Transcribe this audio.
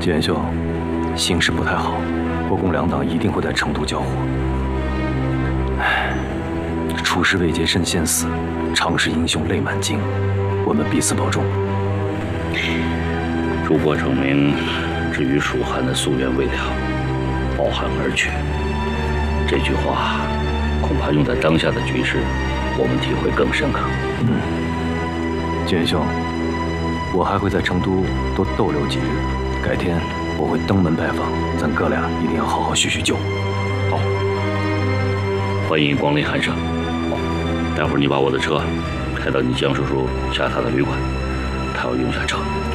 简兄，形势不太好，国共两党一定会在成都交火。唉，出师未捷身先死，常使英雄泪满襟。我们彼此保重。 诸国成名，至于蜀汉的夙愿未了，抱憾而去。这句话恐怕用在当下的局势，我们体会更深刻。 简兄，我还会在成都多逗留几日，改天我会登门拜访，咱哥俩一定要好好叙叙旧。 好，欢迎光临寒舍。好，待会儿你把我的车开到你江叔叔下榻的旅馆，他要用下车。